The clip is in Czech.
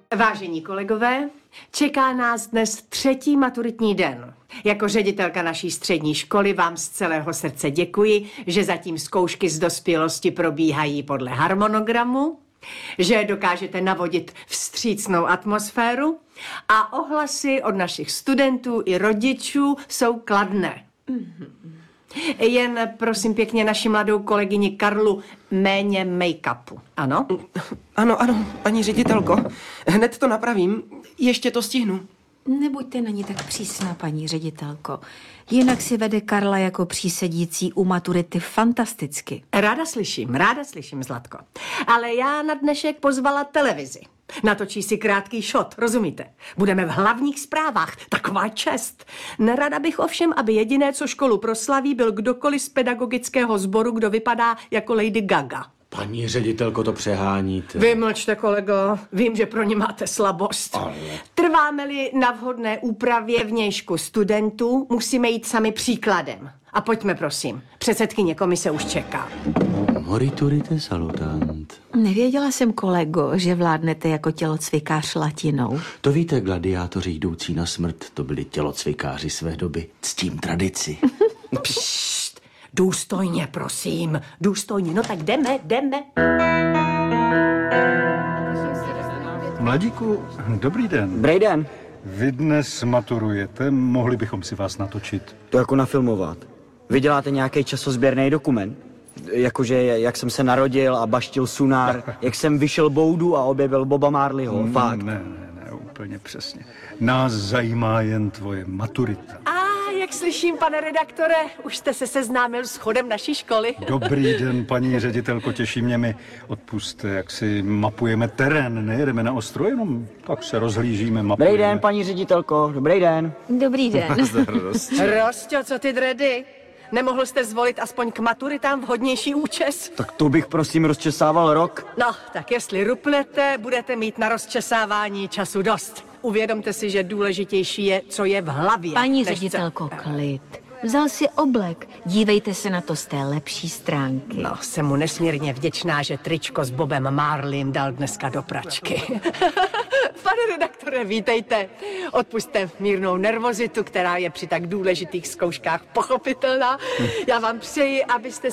Vážení kolegové, čeká nás dnes 3. maturitní den. Jako ředitelka naší střední školy vám z celého srdce děkuji, že zatím zkoušky z dospělosti probíhají podle harmonogramu, že dokážete navodit vstřícnou atmosféru a ohlasy od našich studentů i rodičů jsou kladné. Jen prosím pěkně naši mladou kolegyni Karlu méně make-upu, ano? Ano, paní ředitelko, hned to napravím, ještě to stihnu. Nebuďte na ní tak přísná, paní ředitelko. Jinak si vede Karla jako přísedící u maturity fantasticky. Ráda slyším, Zlatko. Ale já na dnešek pozvala televizi. Natočí si krátký shot, rozumíte? Budeme v hlavních zprávách, taková čest. Nerada bych ovšem, aby jediné, co školu proslaví, byl kdokoliv z pedagogického sboru, kdo vypadá jako Lady Gaga. Paní ředitelko, to přeháníte. Vy mlčte, kolego, vím, že pro ně máte slabost. Ale... Trváme-li na vhodné úpravě vnějšku studentů, musíme jít sami příkladem. A pojďme, prosím. Předsedkyně komise už čeká. Moriturite salutant. Nevěděla jsem, kolego, že vládnete jako tělocvikář latinou. To víte, gladiátoři jdoucí na smrt, to byli tělocvikáři své doby. Ctím tradici. Pšt, důstojně, prosím. Důstojně, no tak jdeme. Mladíku, dobrý den. Dobrý den. Vy dnes maturujete, mohli bychom si vás natočit. To jako nafilmovat. Vy děláte nějaký časozběrný dokument? Jakože jak jsem se narodil a baštil sunár, jak jsem vyšel boudu a objevil Boba Marleyho, fakt. Ne, úplně přesně. Nás zajímá jen tvoje maturita. Jak slyším, pane redaktore, už jste se seznámil s chodem naší školy. Dobrý den, paní ředitelko, těší mě mi. Odpusťte, jak si mapujeme terén, nejedeme na ostro, jenom tak se rozhlížíme, mapujeme. Dobrý den, paní ředitelko, dobrý den. Dobrý den. Rosťo, co ty dredy? Nemohl jste zvolit aspoň k maturitám vhodnější účes? Tak to bych prosím rozčesával rok. No, tak jestli rupnete, budete mít na rozčesávání času dost. Uvědomte si, že důležitější je, co je v hlavě. Paní ředitelko, klid. Vzal si oblek. Dívejte se na to z té lepší stránky. No, jsem mu nesmírně vděčná, že tričko s Bobem Marleym dal dneska do pračky. Pane redaktore, vítejte. Odpusťte mírnou nervozitu, která je při tak důležitých zkouškách pochopitelná. Já vám přeji, abyste